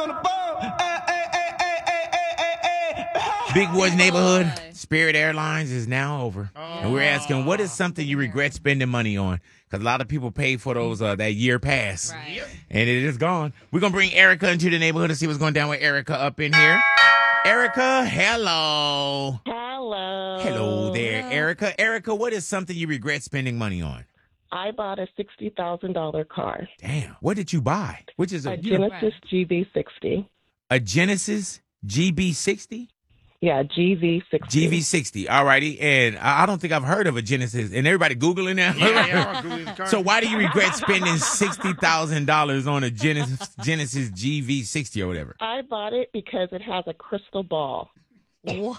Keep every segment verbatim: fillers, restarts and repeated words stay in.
on the phone. Hey, hey, hey, hey, hey, hey, hey, hey. Big Boys Neighborhood, Spirit Airlines is now over. Oh. And we're asking, what is something you regret spending money on? Because a lot of people pay for those uh, that year pass. Right. And it is gone. We're going to bring Erica into the neighborhood to see what's going down with Erica up in here. Erica, hello. Hello. Hello there, Erica. Erica, what is something you regret spending money on? I bought a sixty thousand dollars car. Damn. What did you buy? Which is a, A you know, Genesis G V sixty. a Genesis G B sixty? Yeah, G V sixty. G V sixty. All righty. And I I don't think I've heard of a Genesis. And everybody Googling now? Yeah, yeah, I'm Googling the car. So why do you regret spending sixty thousand dollars on a Genesis, Genesis G V sixty or whatever? I bought it because it has a crystal ball. What?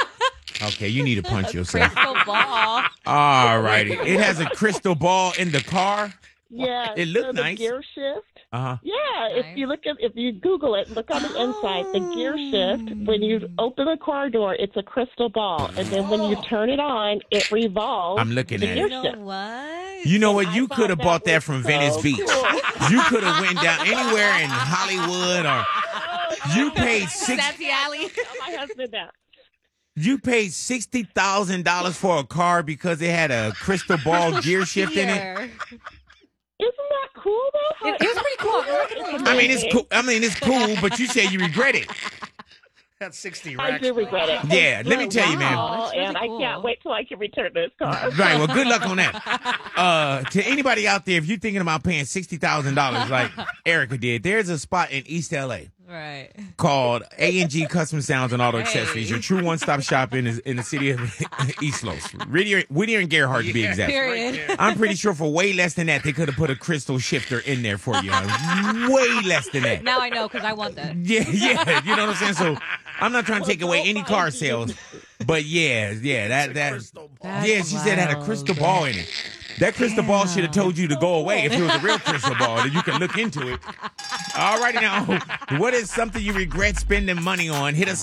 Okay, you need to punch yourself. Crystal ball. All righty. It has a crystal ball in the car? Yeah. It looked so the nice. gear shift. Uh-huh. Yeah, Nice. if you look at if you Google it, look on the inside, the gear shift, when you open the car door, it's a crystal ball. And then when you turn it on, it revolves. I'm looking the at gear it. You know shift. what? You know what? I You thought could have that bought that was from so Venice Beach. cool. You could have went down anywhere in Hollywood or you paid six Sassy Alley. Tell my husband that. you paid sixty thousand dollars for a car because it had a crystal ball gear shift in it. Here. Isn't that cool though? It is pretty cool. It's I mean, it's amazing. cool. I mean, it's cool, but you said you regret it. That's sixty I racks. do regret it. Yeah, let me tell you, man. Wow, That's really and I cool. can't wait till I can return this car. Right. Well, good luck on that. Uh, to anybody out there, if you're thinking about paying sixty thousand dollars like Erica did, there's a spot in East L A Right. called A and G Custom Sounds and Auto Hey. Accessories. Your true one-stop shop in, in the city of East Los. Whittier, Whittier and Gerhardt to be Yeah. exact. Period. I'm pretty sure for way less than that, they could have put a crystal shifter in there for you. Way less than that. Now I know because I want that. Yeah, yeah. You know what I'm saying? So I'm not trying to take away any car sales, but yeah, yeah, that that Crystal ball. That's yeah, she said it had a wild. crystal ball in it. That crystal ball should have told you to go away if it was a real crystal ball, that you can look into it. All righty now, what is something you regret spending money on? Hit us